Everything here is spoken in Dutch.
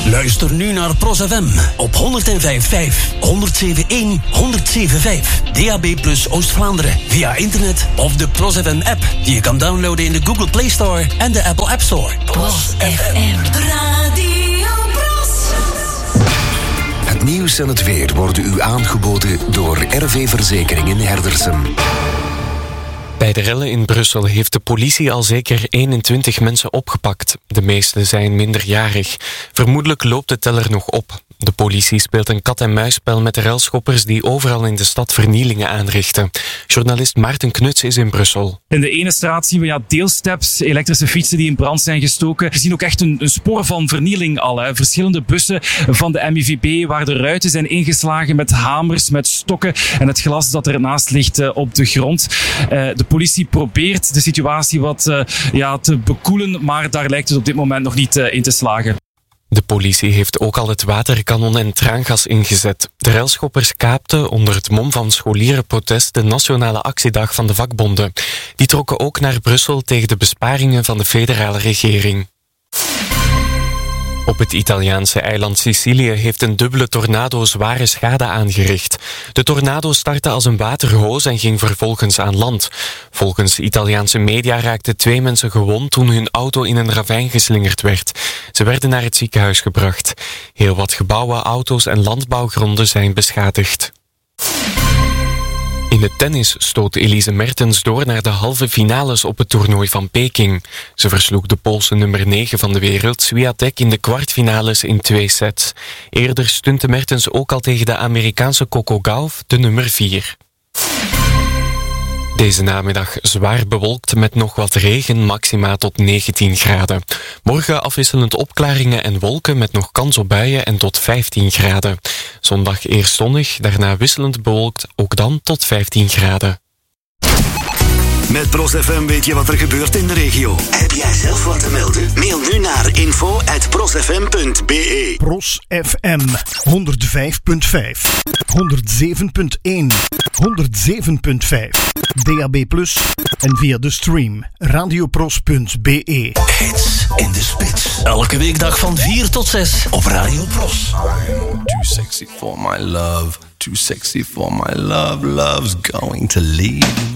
Luister nu naar Pros FM op 105.5, 107.1, 107.5. DAB+ Oost-Vlaanderen via internet of de Pros FM app die je kan downloaden in de Google Play Store en de Apple App Store. Pros FM Radio Pros. Het nieuws en het weer worden u aangeboden door RV Verzekeringen Herdersen. Bij de rellen in Brussel heeft de politie al zeker 21 mensen opgepakt. De meeste zijn minderjarig. Vermoedelijk loopt de teller nog op. De politie speelt een kat-en-muisspel met de relschoppers die overal in de stad vernielingen aanrichten. Journalist Maarten Knuts is in Brussel. In de ene straat zien we deelsteps, elektrische fietsen die in brand zijn gestoken. We zien ook echt een spoor van vernieling al. Hè. Verschillende bussen van de MIVB waar de ruiten zijn ingeslagen met hamers, met stokken en het glas dat ernaast ligt op de grond. De politie probeert de situatie wat te bekoelen, maar daar lijkt het op dit moment nog niet in te slagen. De politie heeft ook al het waterkanon en traangas ingezet. De relschoppers kaapten onder het mom van scholierenprotest de nationale actiedag van de vakbonden. Die trokken ook naar Brussel tegen de besparingen van de federale regering. Op het Italiaanse eiland Sicilië heeft een dubbele tornado zware schade aangericht. De tornado startte als een waterhoos en ging vervolgens aan land. Volgens Italiaanse media raakten 2 mensen gewond toen hun auto in een ravijn geslingerd werd. Ze werden naar het ziekenhuis gebracht. Heel wat gebouwen, auto's en landbouwgronden zijn beschadigd. In het tennis stoot Elise Mertens door naar de halve finales op het toernooi van Peking. Ze versloeg de Poolse nummer 9 van de wereld, Swiatek, in de kwartfinales in 2 sets. Eerder stunte Mertens ook al tegen de Amerikaanse Coco Gauff, de nummer 4. Deze namiddag zwaar bewolkt met nog wat regen, maxima tot 19 graden. Morgen afwisselend opklaringen en wolken met nog kans op buien en tot 15 graden. Zondag eerst zonnig, daarna wisselend bewolkt, ook dan tot 15 graden. Met Pros FM weet je wat er gebeurt in de regio. Heb jij zelf wat te melden? Mail nu naar info@prosfm.be. Pros FM 105.5, 107.1, 107.5, DAB+ en via de stream radiopros.be. Hits in de spits. Elke weekdag van 4 tot 6 op Radio Pros. I'm too sexy for my love, too sexy for my love, love's going to leave.